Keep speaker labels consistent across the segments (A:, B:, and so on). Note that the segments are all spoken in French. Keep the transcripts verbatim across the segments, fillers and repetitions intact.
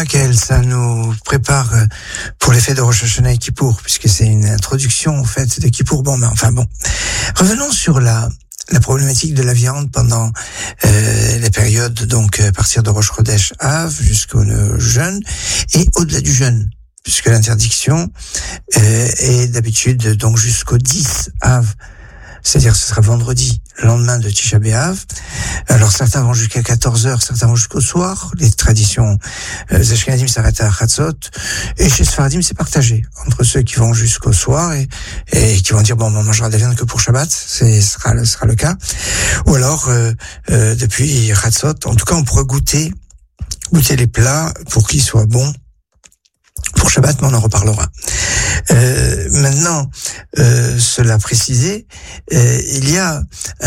A: Laquelle ça nous prépare pour l'effet de Rosh Hashanah et Kippour, puisque c'est une introduction au fait de Kippour. Bon, ben enfin bon. Revenons sur la la problématique de la viande pendant euh, les périodes, donc à partir de Rosh Chodesh Av jusqu'au jeûne et au-delà du jeûne, puisque l'interdiction euh, est d'habitude donc jusqu'au dix Av. C'est-à-dire que ce sera vendredi, le lendemain de Tisha B'Av. Alors certains vont jusqu'à quatorze heures, certains vont jusqu'au soir. Les traditions euh, les Ashkenazim s'arrêtent à Chatzot. Et chez Sfaradim, c'est partagé entre ceux qui vont jusqu'au soir et, et qui vont dire, bon, on mangera de la viande que pour Shabbat. C'est, ce sera, ce sera le cas. Ou alors, euh, euh, depuis Chatzot, en tout cas, on pourra goûter, goûter les plats pour qu'ils soient bons pour Shabbat, mais on en reparlera. Euh, maintenant, euh, cela précisé, euh, il y a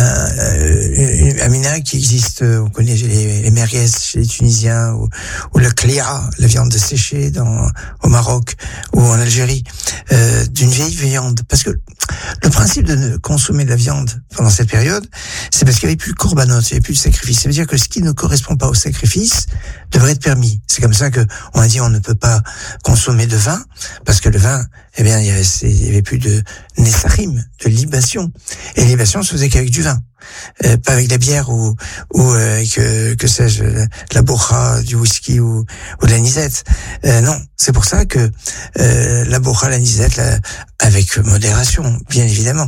A: un, un minhag qui existe, on connaît les, les merguez chez les Tunisiens, ou, ou le klia, la viande séchée dans, au Maroc ou en Algérie, euh, d'une vieille viande. Parce que le principe de consommer de la viande pendant cette période, c'est parce qu'il n'y avait plus de korbanot, il n'y avait plus de sacrifice. Ça veut dire que ce qui ne correspond pas au sacrifice devrait être permis. C'est comme ça que on a dit on ne peut pas consommer de vin, parce que le vin, eh bien, il y avait, il y avait plus de nessarim, de libation. Et libation se faisait qu'avec du vin. Euh, pas avec de la bière ou ou euh, que que sais-je, la bocha, du whisky ou ou de l'anisette. Euh, non, c'est pour ça que euh, la bocha, l'anisette, la, avec modération, bien évidemment,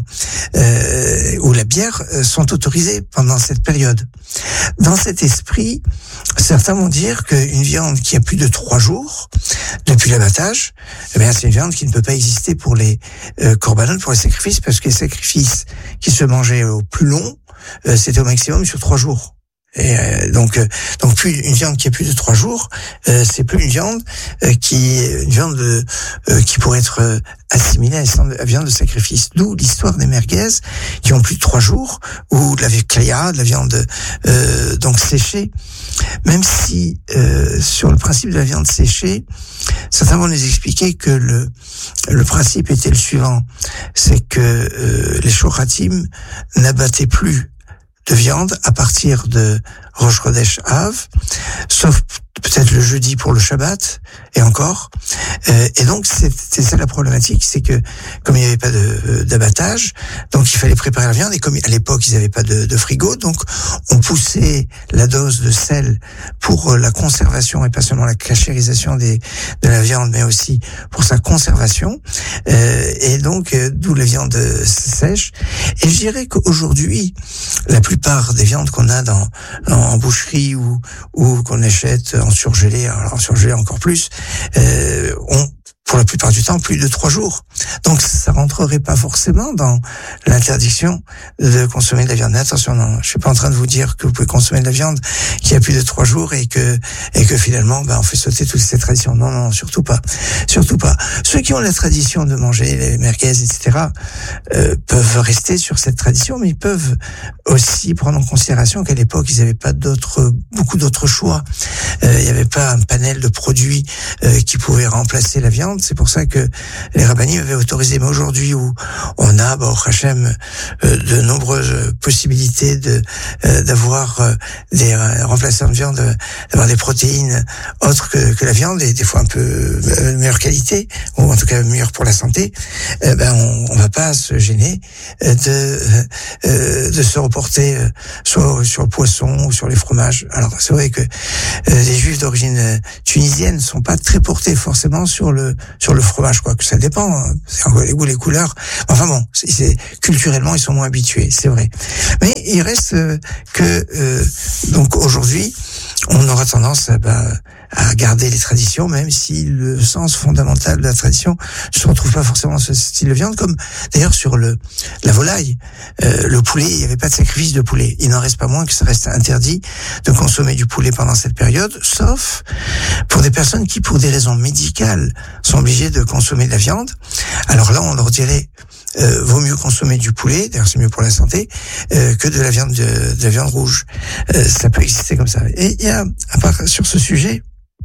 A: euh, ou la bière euh, sont autorisées pendant cette période. Dans cet esprit, certains vont dire qu'une viande qui a plus de trois jours depuis l'abattage, eh bien c'est une viande qui ne peut pas exister pour les euh, korbanot, pour les sacrifices, parce que les sacrifices qui se mangeaient au plus long, Euh, c'était au maximum sur trois jours. Et euh, donc, euh, donc plus une viande qui a plus de trois jours, euh, c'est plus une viande euh, qui une viande euh, qui pourrait être euh, assimilée à la viande de sacrifice. D'où l'histoire des merguez qui ont plus de trois jours, ou de la klia, de la viande euh, donc séchée. Même si euh, sur le principe de la viande séchée, certains vont nous expliquer que le le principe était le suivant, c'est que euh, les shochatim n'abattaient plus de viande à partir de Rosh Chodesh Av, sauf peut-être le jeudi pour le Shabbat, et encore. Euh, et donc, c'est, c'est ça la problématique, c'est que comme il n'y avait pas de, d'abattage, donc il fallait préparer la viande, et comme à l'époque, ils n'avaient pas de, de frigo, donc on poussait la dose de sel pour la conservation, et pas seulement la cachérisation des, de la viande, mais aussi pour sa conservation. Euh, et donc, euh, d'où la viande sèche. Et je dirais qu'aujourd'hui, la plupart des viandes qu'on a dans, en boucherie ou, ou qu'on achète en surgelé, alors en surgelé encore plus, euh, ont pour la plupart du temps plus de trois jours. Donc ça rentrerait pas forcément dans l'interdiction de consommer de la viande. Mais attention, non, je suis pas en train de vous dire que vous pouvez consommer de la viande qui a plus de trois jours et que et que finalement ben on fait sauter toutes ces traditions. Non, non, surtout pas, surtout pas. Ceux qui ont la tradition de manger les merguez, et cetera, euh, peuvent rester sur cette tradition, mais ils peuvent aussi prendre en considération qu'à l'époque ils n'avaient pas d'autres, beaucoup d'autres choix. Euh, il n'y avait pas un panel de produits euh, qui pouvaient remplacer la viande. C'est pour ça que les rabbinim avaient autorisé. Mais aujourd'hui, où on a, bah, au Hachem, euh, de nombreuses possibilités de euh, d'avoir euh, des euh, remplaçants de viande, euh, d'avoir des protéines autres que, que la viande, et des fois un peu euh, meilleure qualité, ou en tout cas meilleure pour la santé, euh, ben on, on va pas se gêner euh, de euh, de se reporter euh, soit sur le poisson ou sur les fromages. Alors c'est vrai que euh, les Juifs d'origine euh, tunisienne sont pas très portés forcément sur le sur le fromage, quoi, que ça dépend, hein. C'est encore les goûts, les couleurs. Enfin bon, c'est, c'est culturellement ils sont moins habitués, c'est vrai. Mais il reste euh, que euh, donc aujourd'hui, on aura tendance à, bah, à garder les traditions, même si le sens fondamental de la tradition ne se retrouve pas forcément dans ce style de viande, comme d'ailleurs sur le la volaille, euh, le poulet, il n'y avait pas de sacrifice de poulet. Il n'en reste pas moins que ça reste interdit de consommer du poulet pendant cette période, sauf pour des personnes qui, pour des raisons médicales, sont obligées de consommer de la viande. Alors là, on leur dirait Euh, vaut mieux consommer du poulet, d'ailleurs c'est mieux pour la santé, euh, que de la viande de, de la viande rouge. Euh, ça peut exister comme ça. Et il y a, à part sur ce sujet,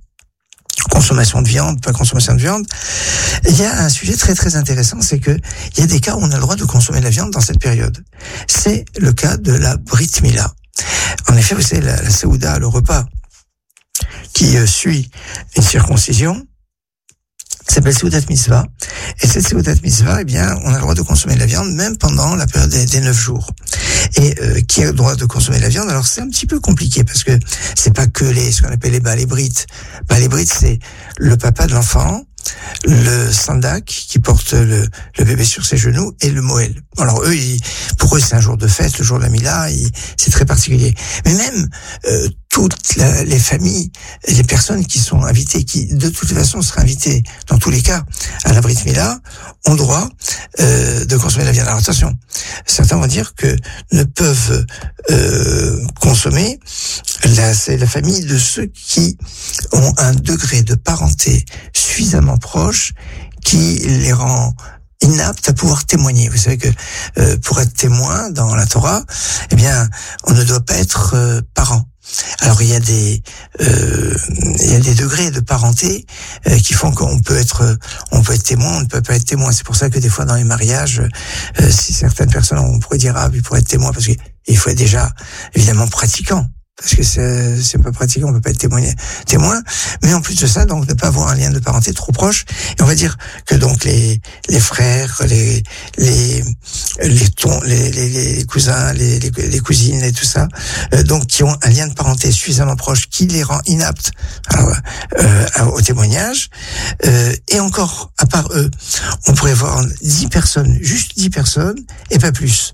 A: consommation de viande, pas consommation de viande, il y a un sujet très très intéressant, c'est que il y a des cas où on a le droit de consommer de la viande dans cette période. C'est le cas de la Brit Mila. En effet, vous savez, la, la Seouda, le repas qui euh, suit une circoncision s'appelle Seudat Mitzvah. Et cette Seudat Mitzvah, eh bien, on a le droit de consommer de la viande même pendant la période des, des neuf jours. Et euh, qui a le droit de consommer de la viande? Alors c'est un petit peu compliqué parce que c'est pas que les ce qu'on appelle les balébrites. Balébrites, c'est le papa de l'enfant, le sandak qui porte le, le bébé sur ses genoux et le moël. Alors eux, ils, pour eux, c'est un jour de fête, le jour de la Mila, ils, c'est très particulier. Mais même euh, toutes la, les familles, les personnes qui sont invitées, qui de toute façon seraient invitées dans tous les cas à la Brit Mila, ont droit euh, de consommer de la viande. Alors attention, certains vont dire que ne peuvent euh, consommer la, c'est la famille de ceux qui ont un degré de parenté suffisamment proche qui les rend inaptes à pouvoir témoigner. Vous savez que euh, pour être témoin dans la Torah, eh bien, on ne doit pas être euh, parent. Alors il y a des euh, il y a des degrés de parenté euh, qui font qu'on peut être on peut être témoin, on ne peut pas être témoin. C'est pour ça que des fois dans les mariages, euh, si certaines personnes on pourrait dire ah il pourrait être témoin parce qu'il faut être déjà évidemment pratiquant. Parce que c'est, c'est pas pratique, on peut pas être témoigné, témoin. Mais en plus de ça, donc, ne pas avoir un lien de parenté trop proche. Et on va dire que donc, les, les frères, les, les, les tons, les, les, les cousins, les, les, les cousines et tout ça, euh, donc, qui ont un lien de parenté suffisamment proche qui les rend inaptes alors, euh, au témoignage. Euh, et encore, à part eux, on pourrait voir dix personnes, juste dix personnes, et pas plus.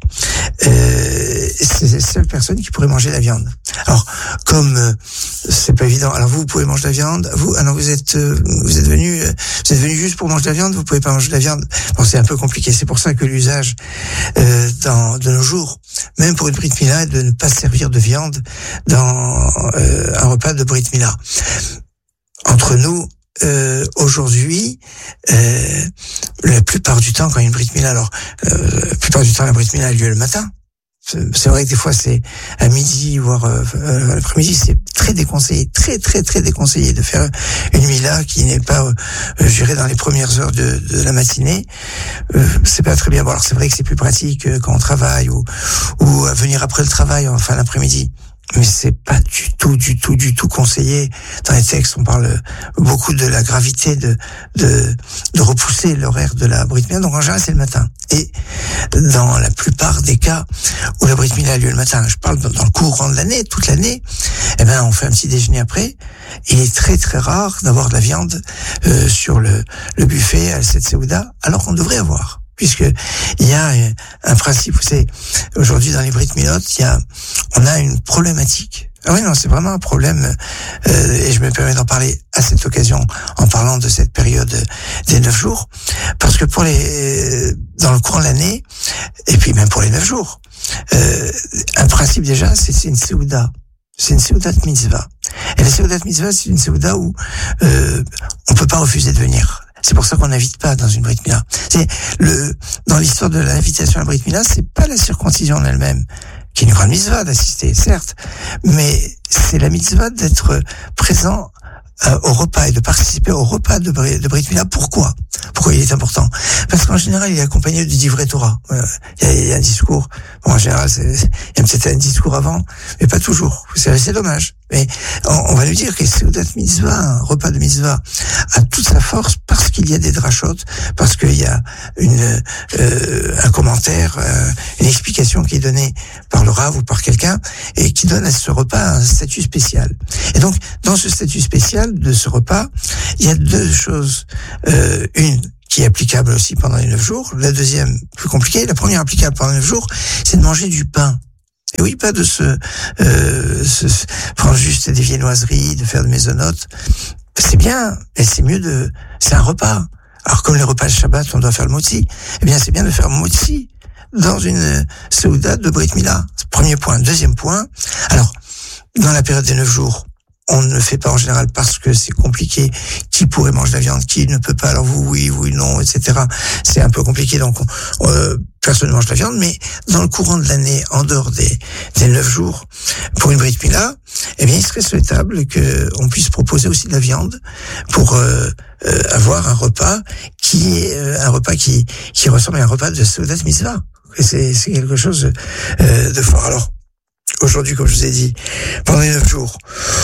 A: Euh, c'est les seules personnes qui pourraient manger la viande. Alors, comme euh, c'est pas évident, alors vous, vous pouvez manger de la viande, vous, ah non, vous êtes, euh, vous êtes venu, euh, vous êtes venu juste pour manger de la viande, vous pouvez pas manger de la viande. Bon, c'est un peu compliqué. C'est pour ça que l'usage euh, dans de nos jours, même pour une Brit Mila, est de ne pas servir de viande dans euh, un repas de Brit Mila. Entre nous. Euh, aujourd'hui, euh, la plupart du temps, quand il y a une Brit Mila, alors euh, la plupart du temps, la Brit Mila a lieu le matin. C'est vrai que des fois c'est à midi, voire euh, l'après-midi, c'est très déconseillé, très très très déconseillé de faire une Mila qui n'est pas euh, gérée dans les premières heures de, de la matinée. Euh, c'est pas très bien. Bon, alors c'est vrai que c'est plus pratique euh, quand on travaille ou ou à venir après le travail, en fin d'après-midi. Mais c'est pas du tout, du tout, du tout conseillé. Dans les textes, on parle beaucoup de la gravité de de, de repousser l'horaire de la Brit Mila. Donc en général, c'est le matin. Et dans la plupart des cas où la Brit Mila a lieu le matin, je parle dans le courant de l'année, toute l'année, eh ben on fait un petit déjeuner après. Il est très très rare d'avoir de la viande euh, sur le le buffet à cette Seuda, alors qu'on devrait avoir. Puisque il y a un principe, vous savez, aujourd'hui dans les Brit Milot, il y a, on a une problématique. Ah oui, non, c'est vraiment un problème, euh, et je me permets d'en parler à cette occasion, en parlant de cette période des neuf jours, parce que pour les, dans le courant de l'année, et puis même pour les neuf jours, euh, un principe déjà, c'est, c'est une Seuda. C'est une Seudat Mitzvah. Et la Seudat Mitzvah, c'est une Seuda où euh, on peut pas refuser de venir. C'est pour ça qu'on n'invite pas dans une Brit Mila. C'est le, dans l'histoire de l'invitation à la Brit Mila, c'est pas la circoncision en elle-même, qui est une grande mitzvah d'assister, certes, mais c'est la mitzvah d'être présent euh, au repas et de participer au repas de, de Brit Mila. Pourquoi? Pourquoi il est important? Parce qu'en général, il est accompagné du Divrei Torah. Euh, il, y a, il y a un discours. Bon, en général, c'est, il y a peut-être un discours avant, mais pas toujours. C'est, c'est dommage. Mais on, on va lui dire que Seudat Mitzvah, un repas de Mitzvah, a toute sa force parce qu'il y a des drachot, parce qu'il y a une euh, un commentaire, euh, une explication qui est donnée par le Rav ou par quelqu'un et qui donne à ce repas un statut spécial. Et donc, dans ce statut spécial de ce repas, il y a deux choses. Euh, une qui est applicable aussi pendant les neuf jours. La deuxième, plus compliquée. La première applicable pendant les neuf jours, c'est de manger du pain. Et oui, pas de se, euh, se, se prendre juste des viennoiseries, de faire de maisonnotes. C'est bien, mais c'est mieux de, c'est un repas. Alors, comme les repas de Shabbat, on doit faire le motzi. Eh bien, c'est bien de faire le motzi dans une Seuda de Brit Mila. Premier point. Deuxième point. Alors, dans la période des neuf jours, on ne le fait pas en général parce que c'est compliqué. Qui pourrait manger de la viande? Qui ne peut pas? Alors vous, oui, vous, non, et cetera. C'est un peu compliqué, donc euh, personne ne mange de la viande. Mais dans le courant de l'année, en dehors des des neuf jours, pour une Brit Mila, eh bien, il serait souhaitable que on puisse proposer aussi de la viande pour euh, euh, avoir un repas qui est euh, un repas qui qui ressemble à un repas de Seudat Mitzvah. Et c'est c'est quelque chose euh, de fort. Alors, aujourd'hui, comme je vous ai dit, pendant les neuf jours,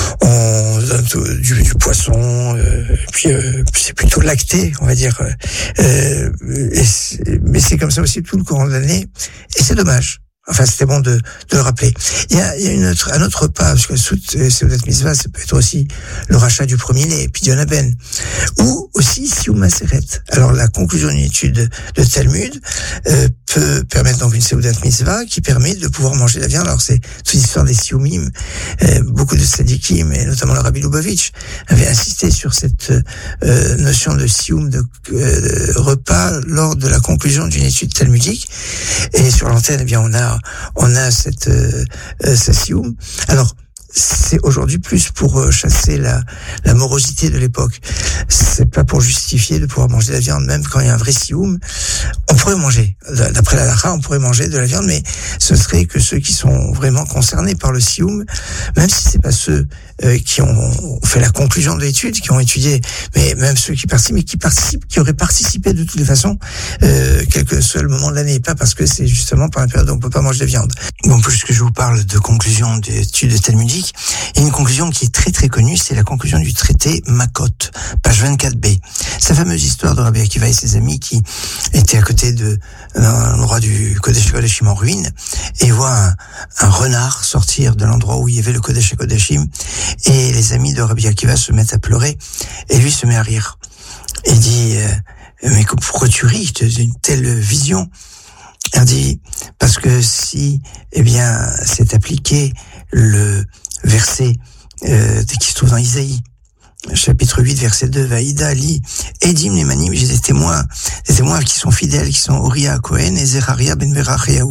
A: on donne tout, du, du poisson, euh, puis euh, c'est plutôt lacté, on va dire. Euh, et c'est, mais c'est comme ça aussi tout le courant de l'année, et c'est dommage. Enfin, c'était bon de, de le rappeler. Il y a, il y a une autre, un autre pas, parce que Seudat Mitzvah, ça peut être aussi le rachat du premier-né, Pidyon Haben, ou aussi Sioum Maseret. Alors, la conclusion d'une étude de Talmud euh, peut permettre donc une Seudat Mitzvah qui permet de pouvoir manger la viande. Alors, c'est toute l'histoire des Sioumim. Euh, beaucoup de Sadikim, et notamment le Rabbi Lubavitch, avaient insisté sur cette euh, notion de Sioum, de euh, repas, lors de la conclusion d'une étude talmudique. Et sur l'antenne, eh bien, on a on a cette euh, euh, Sioum. Alors, c'est aujourd'hui plus pour euh, chasser la, la morosité de l'époque. C'est pas pour justifier de pouvoir manger de la viande, même quand il y a un vrai sioum. On pourrait manger, d'après la halakha, on pourrait manger de la viande, mais ce serait que ceux qui sont vraiment concernés par le sioum, même si c'est pas ceux euh, qui ont fait la conclusion de l'étude, qui ont étudié, mais même ceux qui participent, mais qui participent, qui auraient participé de toutes les façons, euh, quel que soit le moment de l'année, pas parce que c'est justement par la période où on peut pas manger de viande. Bon, puisque je vous parle de conclusion d'études talmudiques, il y a une conclusion qui est très très connue, c'est la conclusion du traité Makot, page vingt-quatre b. Sa fameuse histoire de Rabbi Akiva et ses amis qui étaient à côté de l'endroit du Kodesh HaKodashim en ruine et voient un, un renard sortir de l'endroit où il y avait le Kodesh HaKodashim, et les amis de Rabbi Akiva se mettent à pleurer et lui se met à rire. Il dit euh, mais pourquoi tu ris d'une telle vision? Il dit parce que si eh bien c'est appliqué le verset euh, qui se trouve dans Isaïe, chapitre huit, verset deux, Vaïda, Li, Edim, Nemanim, j'ai des témoins, des témoins qui sont fidèles, qui sont Oria Cohen et Zeraria ben Berachiaou.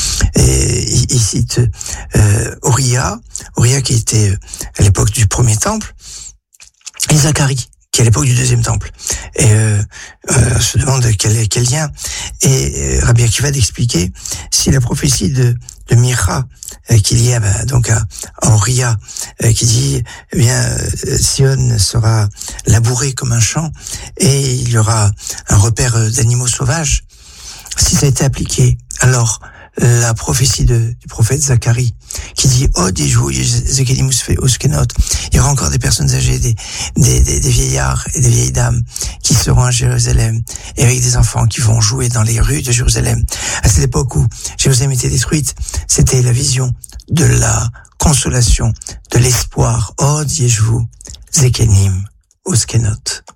A: Et il, il cite euh, Oria, Oria qui était à l'époque du premier temple, et Zacharie, qui est à l'époque du deuxième temple. Et euh, euh, se demande quel, quel lien. Et euh, Rabbi Akiva d'expliquer si la prophétie de, de Mira, euh, qu'il y a bah, donc à, à Oria, euh, qui dit eh bien euh, Sion sera labouré comme un champ et il y aura un repère d'animaux sauvages. Si ça a été appliqué, alors la prophétie de, du prophète Zacharie qui dit oh des jours il y aura encore des personnes âgées, des, des, des, des vieillards et des vieilles dames qui seront à Jérusalem et avec des enfants qui vont jouer dans les rues de Jérusalem. À cette époque où Jérusalem était détruite, c'était la vision de la consolation, de l'espoir. Oh Diejvu Zekenim Uskenot.